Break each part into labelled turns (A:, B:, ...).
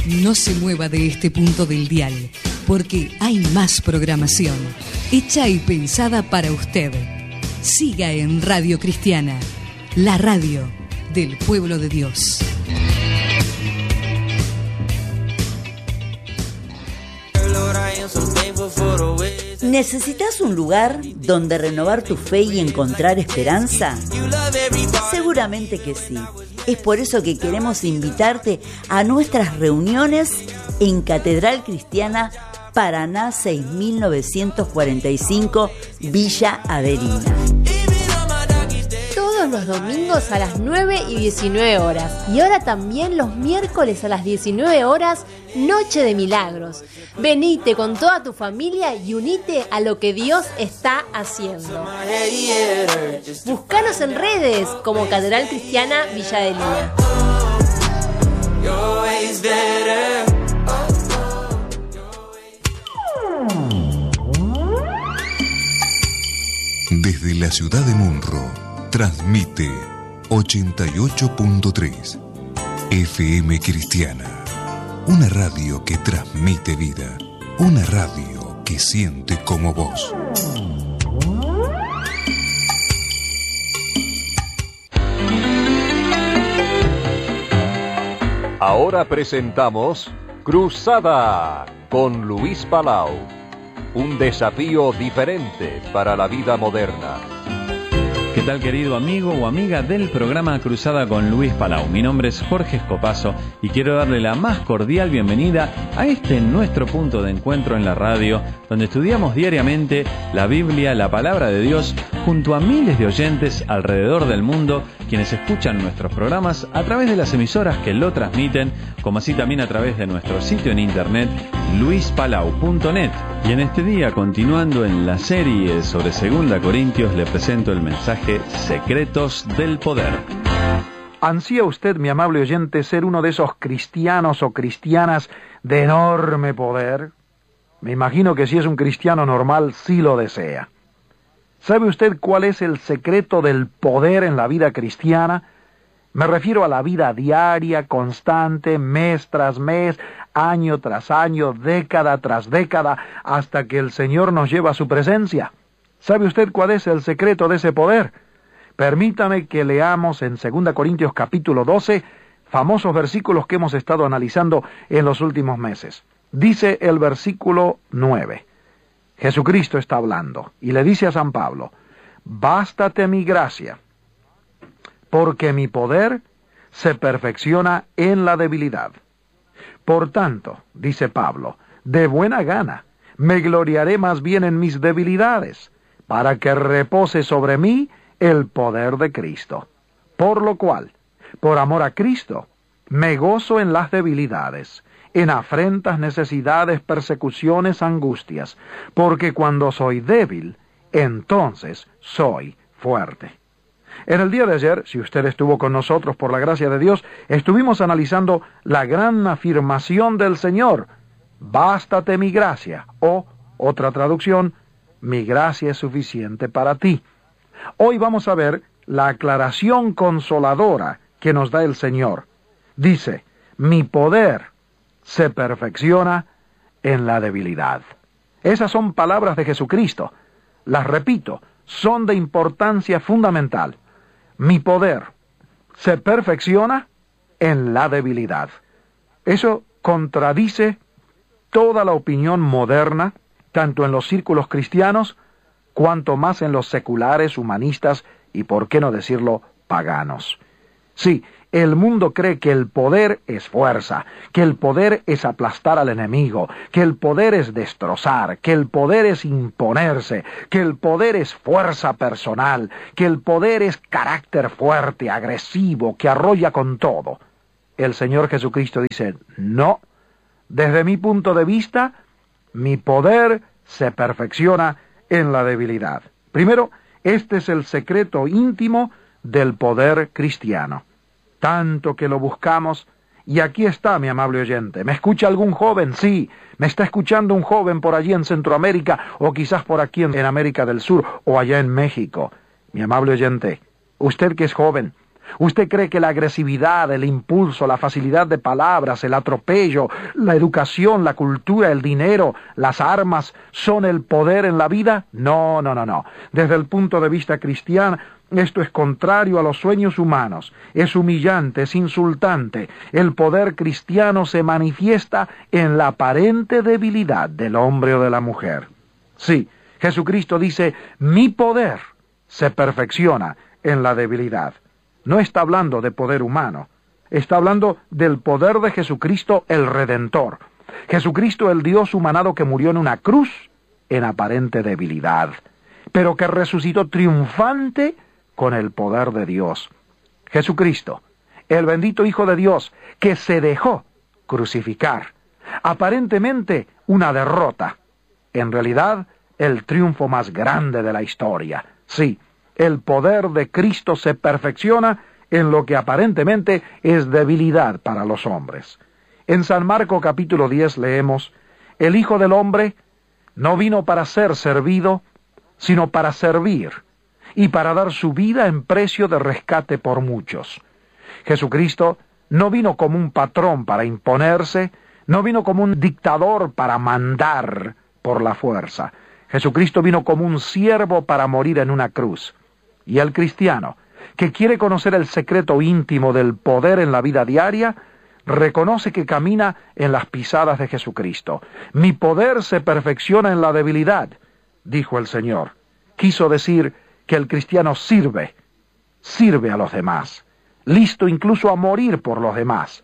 A: No se mueva de este punto del dial, porque hay más programación, hecha y pensada para usted. Siga en Radio Cristiana, la radio del pueblo de Dios.
B: ¿Necesitas un lugar donde renovar tu fe y encontrar esperanza? Seguramente que sí. Es por eso que queremos invitarte a nuestras reuniones en Catedral Cristiana Paraná 6945, Villa Averina.
C: Todos los domingos a las 9 y 19 horas. Y ahora también los miércoles a las 19 horas, Noche de Milagros. Venite con toda tu familia y unite a lo que Dios está haciendo. Búscanos en redes como Catedral Cristiana Villa Adelina.
D: Desde la ciudad de Munro, transmite 88.3 FM Cristiana. Una radio que transmite vida. Una radio que siente como vos.
E: Ahora presentamos Cruzada con Luis Palau. Un desafío diferente para la vida moderna.
F: ¿Qué tal, querido amigo o amiga del programa Cruzada con Luis Palau? Mi nombre es Jorge Escopazo y quiero darle la más cordial bienvenida a nuestro punto de encuentro en la radio, donde estudiamos diariamente la Biblia, la palabra de Dios, junto a miles de oyentes alrededor del mundo, quienes escuchan nuestros programas a través de las emisoras que lo transmiten, como así también a través de nuestro sitio en internet, luispalau.net. Y en este día, continuando en la serie sobre 2 Corintios, le presento el mensaje Secretos del Poder.
G: ¿Ansía usted, mi amable oyente, ser uno de esos cristianos o cristianas de enorme poder? Me imagino que si es un cristiano normal, sí lo desea. ¿Sabe usted cuál es el secreto del poder en la vida cristiana? Me refiero a la vida diaria, constante, mes tras mes, año tras año, década tras década, hasta que el Señor nos lleva a su presencia. ¿Sabe usted cuál es el secreto de ese poder? Permítame que leamos en 2 Corintios capítulo 12, famosos versículos que hemos estado analizando en los últimos meses. Dice el versículo 9. Jesucristo está hablando y le dice a San Pablo: «Bástate mi gracia, porque mi poder se perfecciona en la debilidad. Por tanto», dice Pablo, «de buena gana me gloriaré más bien en mis debilidades, para que repose sobre mí el poder de Cristo. Por lo cual, por amor a Cristo, me gozo en las debilidades, en afrentas, necesidades, persecuciones, angustias, porque cuando soy débil, entonces soy fuerte». En el día de ayer, si usted estuvo con nosotros por la gracia de Dios, estuvimos analizando la gran afirmación del Señor: «Bástate mi gracia», o, otra traducción, «mi gracia es suficiente para ti». Hoy vamos a ver la aclaración consoladora que nos da el Señor. Dice: «Mi poder se perfecciona en la debilidad». Esas son palabras de Jesucristo. Las repito, son de importancia fundamental. Mi poder se perfecciona en la debilidad. Eso contradice toda la opinión moderna, tanto en los círculos cristianos, cuanto más en los seculares, humanistas y, por qué no decirlo, paganos. Sí, el mundo cree que el poder es fuerza, que el poder es aplastar al enemigo, que el poder es destrozar, que el poder es imponerse, que el poder es fuerza personal, que el poder es carácter fuerte, agresivo, que arrolla con todo. El Señor Jesucristo dice: «No, desde mi punto de vista, mi poder se perfecciona en la debilidad». Primero, este es el secreto íntimo del poder cristiano. Tanto que lo buscamos, y aquí está, mi amable oyente. ¿Me escucha algún joven? Sí, me está escuchando un joven por allí en Centroamérica, o quizás por aquí en América del Sur, o allá en México. Mi amable oyente, usted que es joven, ¿Usted cree que la agresividad, el impulso, la facilidad de palabras, el atropello, la educación, la cultura, el dinero, las armas son el poder en la vida? No. Desde el punto de vista cristiano, esto es contrario a los sueños humanos, es humillante, es insultante. El poder cristiano se manifiesta en la aparente debilidad del hombre o de la mujer. Sí, Jesucristo dice, mi poder se perfecciona en la debilidad. No está hablando de poder humano, está hablando del poder de Jesucristo el Redentor. Jesucristo el Dios humanado que murió en una cruz en aparente debilidad, pero que resucitó triunfante con el poder de Dios. Jesucristo, el bendito Hijo de Dios, que se dejó crucificar. Aparentemente una derrota, en realidad el triunfo más grande de la historia. Sí, el poder de Cristo se perfecciona en lo que aparentemente es debilidad para los hombres. En San Marcos capítulo 10 leemos, el Hijo del Hombre no vino para ser servido, sino para servir, y para dar su vida en precio de rescate por muchos. Jesucristo no vino como un patrón para imponerse, no vino como un dictador para mandar por la fuerza. Jesucristo vino como un siervo para morir en una cruz. Y el cristiano, que quiere conocer el secreto íntimo del poder en la vida diaria, reconoce que camina en las pisadas de Jesucristo. Mi poder se perfecciona en la debilidad, dijo el Señor. Quiso decir que el cristiano sirve a los demás, listo incluso a morir por los demás,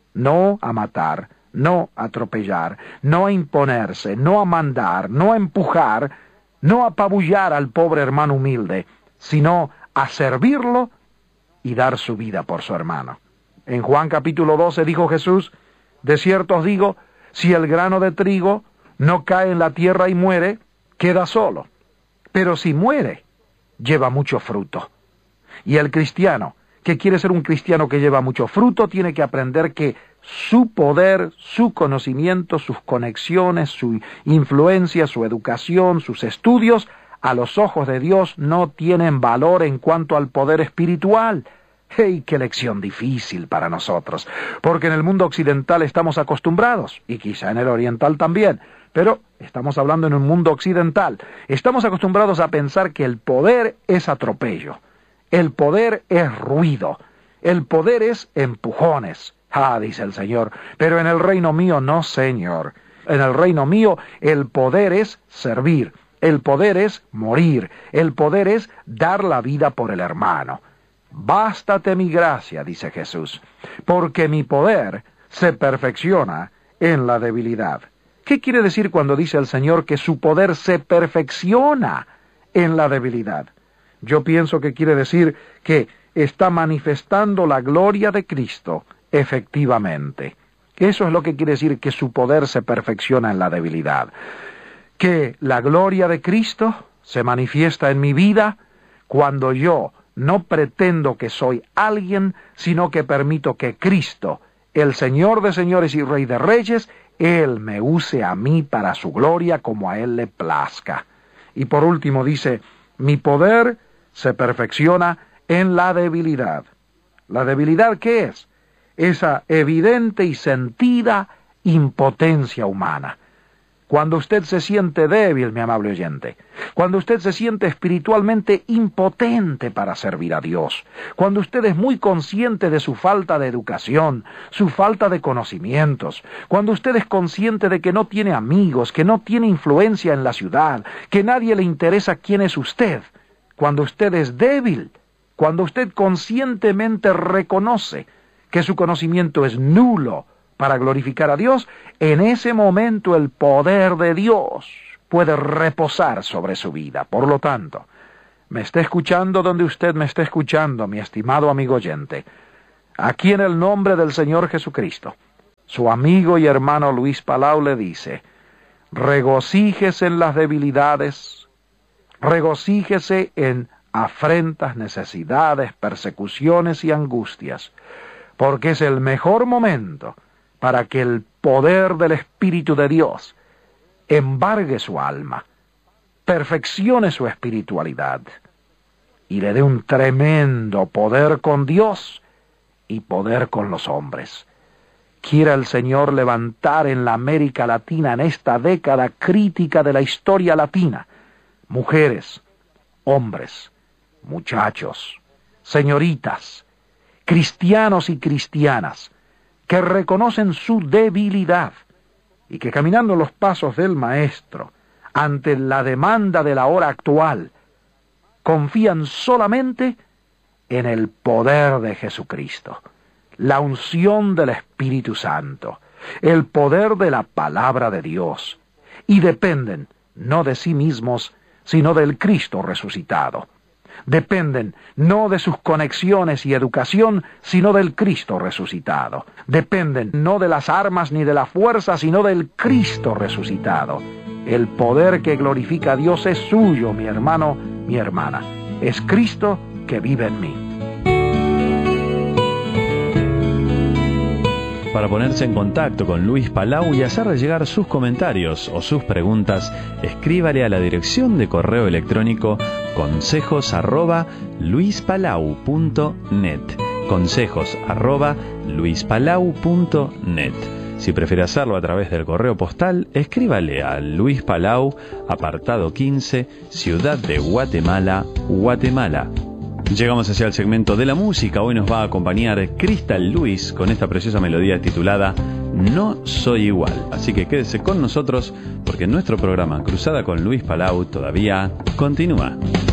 G: no a matar, no a atropellar, no a imponerse, no a mandar, no a empujar, no a apabullar al pobre hermano humilde, sino a servirlo y dar su vida por su hermano. En Juan capítulo 12 dijo Jesús, de cierto os digo, si el grano de trigo no cae en la tierra y muere, queda solo, pero si muere, lleva mucho fruto. Y el cristiano, que quiere ser un cristiano que lleva mucho fruto, tiene que aprender que su poder, su conocimiento, sus conexiones, su influencia, su educación, sus estudios, a los ojos de Dios no tienen valor en cuanto al poder espiritual. ¡Hey, qué lección difícil para nosotros! Porque en el mundo occidental estamos acostumbrados, y quizá en el oriental también, pero estamos hablando en un mundo occidental. Estamos acostumbrados a pensar que el poder es atropello, el poder es ruido, el poder es empujones. Dice el Señor, pero en el reino mío no, Señor. En el reino mío el poder es servir, el poder es morir, el poder es dar la vida por el hermano. Bástate mi gracia, dice Jesús, porque mi poder se perfecciona en la debilidad. ¿Qué quiere decir cuando dice el Señor que su poder se perfecciona en la debilidad? Yo pienso que quiere decir que está manifestando la gloria de Cristo efectivamente. Eso es lo que quiere decir que su poder se perfecciona en la debilidad. Que la gloria de Cristo se manifiesta en mi vida cuando yo no pretendo que soy alguien, sino que permito que Cristo, el Señor de señores y Rey de reyes, Él me use a mí para su gloria como a Él le plazca. Y por último dice, mi poder se perfecciona en la debilidad. ¿La debilidad qué es? Esa evidente y sentida impotencia humana. Cuando usted se siente débil, mi amable oyente, cuando usted se siente espiritualmente impotente para servir a Dios, cuando usted es muy consciente de su falta de educación, su falta de conocimientos, cuando usted es consciente de que no tiene amigos, que no tiene influencia en la ciudad, que nadie le interesa quién es usted, cuando usted es débil, cuando usted conscientemente reconoce que su conocimiento es nulo para glorificar a Dios, en ese momento el poder de Dios puede reposar sobre su vida. Por lo tanto, me está escuchando donde usted me está escuchando, mi estimado amigo oyente. Aquí en el nombre del Señor Jesucristo, su amigo y hermano Luis Palau le dice, regocíjese en las debilidades, regocíjese en afrentas, necesidades, persecuciones y angustias, porque es el mejor momento para que el poder del Espíritu de Dios embargue su alma, perfeccione su espiritualidad. y le dé un tremendo poder con Dios y poder con los hombres. Quiera el Señor levantar en la América Latina en esta década crítica de la historia latina mujeres, hombres, muchachos, señoritas, cristianos y cristianas que reconocen su debilidad y que caminando los pasos del Maestro ante la demanda de la hora actual confían solamente en el poder de Jesucristo, la unción del Espíritu Santo, el poder de la palabra de Dios, y dependen no de sí mismos, sino del Cristo resucitado. Dependen no de sus conexiones y educación, sino del Cristo resucitado. Dependen no de las armas ni de la fuerza, sino del Cristo resucitado. El poder que glorifica a Dios es suyo, mi hermano, mi hermana. Es Cristo que vive en mí.
F: Para ponerse en contacto con Luis Palau y hacerle llegar sus comentarios o sus preguntas, escríbale a la dirección de correo electrónico consejos@luispalau.net. consejos@luispalau.net. Si prefiere hacerlo a través del correo postal, escríbale a Luis Palau, apartado 15, Ciudad de Guatemala, Guatemala. Llegamos hacia el segmento de la música. Hoy nos va a acompañar Crystal Lewis con esta preciosa melodía titulada No Soy Igual. Así que quédese con nosotros porque nuestro programa Cruzada con Luis Palau todavía continúa.